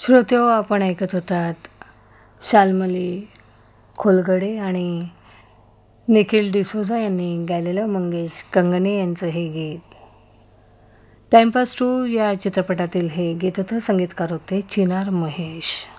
श्रोतेहो, आपण ऐकत होतात शाल्मली खोलगडे आणि निखिल डिसोजा यांनी गायलेलं मंगेश कंगने यांचं हे गीत. टाइमपास 2 या चित्रपटातील हे गीत होतं. संगीतकार होते चिनार महेश.